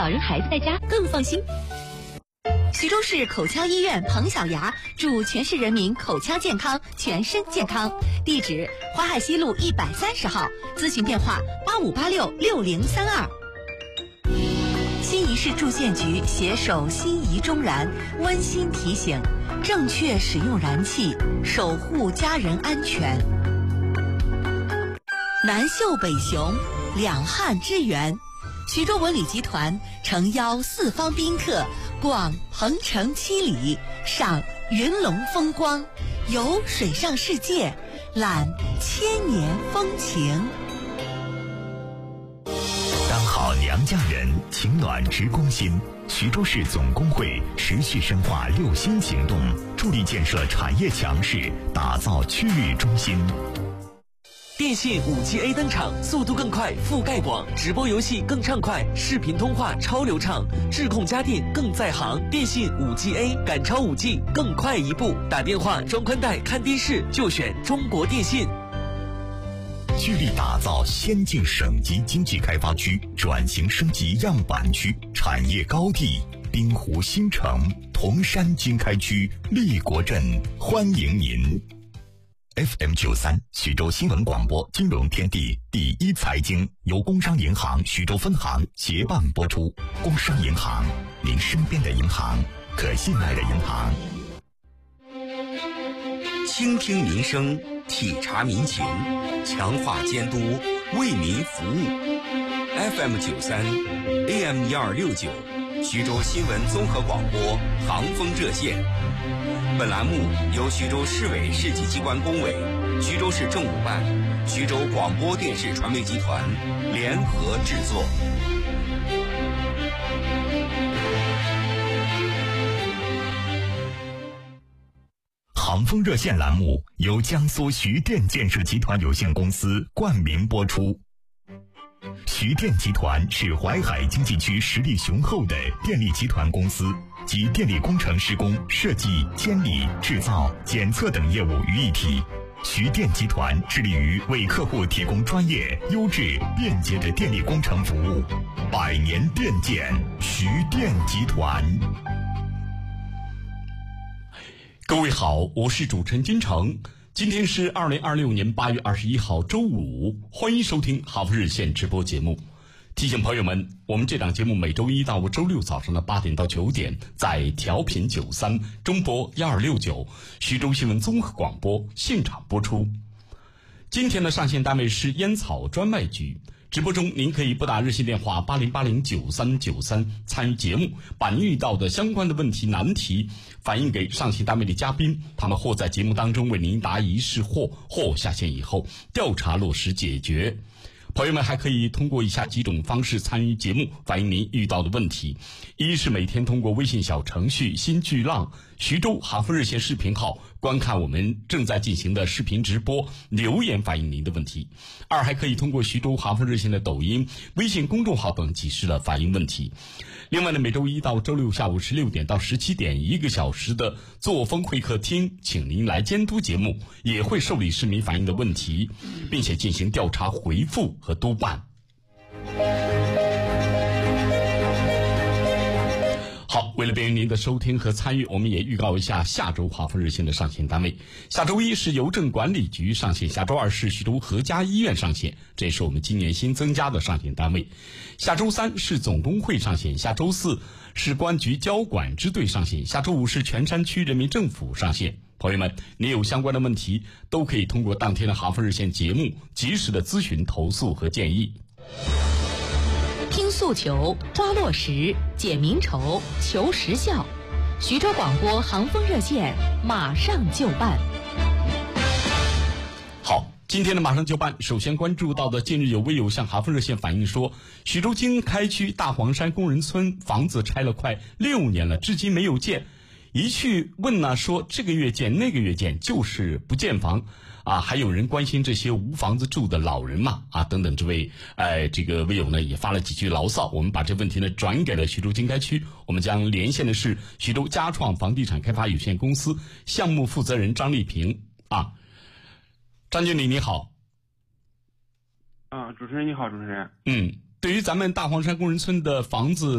老人孩子在家更放心。徐州市口腔医院彭小牙祝全市人民口腔健康，全身健康。地址：淮海西路130号，咨询电话85866032。新沂市住建局携手新沂中燃温馨提醒：正确使用燃气，守护家人安全。南秀北雄，两汉之源。徐州文旅集团诚邀四方宾客逛鹏城七里，赏云龙风光，游水上世界，览千年风情。 当好娘家人，情暖直攻心。徐州市总工会持续深化6新行动，助力建设产业强势，打造区域中心。 电信5G A 登场，速度更快，覆盖广，直播游戏更畅快，视频通话超流畅，智控家电更在行。电信5G A 赶超5G，更快一步。打电话、装宽带、看电视就选中国电信。 聚力打造先进省级经济开发区，转型升级样板区，产业高地滨湖新城、铜山经开区、立国镇，欢迎您。FM93徐州新闻广播金融天地第一财经由工商银行徐州分行协办播出。工商银行，您身边的银行，可信赖的银行。 倾听民生，体察民情，强化监督，为民服务。FM93 AM1269徐州新闻综合广播航风热线。本栏目由徐州市委市级机关工委、徐州市政务办、徐州广播电视传媒集团联合制作。 航风热线栏目由江苏徐电建设集团有限公司冠名播出。徐电集团是淮海经济区实力雄厚的电力集团公司，集电力工程施工、设计、监理、制造、检测等业务于一体。徐电集团致力于为客户提供专业、优质、便捷的电力工程服务。100年电建，徐电集团。 各位好，我是主持人金城。今天是2026年8月21号周五，欢迎收听哈佛日线直播节目。提醒朋友们，我们这档节目每周一到周六早上的8点到9点，在调频93中波1269徐州新闻综合广播现场播出。今天的上线单位是烟草专卖局。直播中您可以拨打热线电话80809393参与节目，把您遇到的相关的问题难题反映给上线单位的嘉宾，他们或在节目当中为您答疑释惑，或下线以后调查落实解决。朋友们还可以通过以下几种方式参与节目，反映您遇到的问题：一是每天通过微信小程序新巨浪徐州哈佛热线视频号观看我们正在进行的视频直播，留言反映您的问题；二还可以通过徐州哈佛热线的抖音、微信公众号等及时的反映问题。另外呢，每周一到周六下午16点到17点，1个小时的作风会客厅，请您来监督节目，也会受理市民反映的问题，并且进行调查回复和督办。好，为了便于您的收听和参与，我们也预告一下下周哈佛热线的上线单位。下周一是邮政管理局上线，下周二是徐州何家医院上线，这也是我们今年新增加的上线单位。下周三是总工会上线，下周四是公安局交管支队上线，下周五是全山区人民政府上线。朋友们，您有相关的问题，都可以通过当天的哈佛热线节目及时的咨询、投诉和建议。 听诉求，抓落实，解民愁，求实效。徐州广播航风热线马上就办。 好，今天的马上就办，首先关注到的，近日有微友向哈佛热线反映说，徐州经开区大黄山工人村房子拆了快6年了，至今没有建。一去问呢，说这个月建那个月建，就是不建房啊。还有人关心这些无房子住的老人嘛啊等等。这位这个微友呢也发了几句牢骚，我们把这问题呢转给了徐州经开区，我们将连线的是徐州嘉创房地产开发有限公司项目负责人张丽萍啊。张经理你好。 主持人你好，主持人。 对于咱们大黄山工人村的房子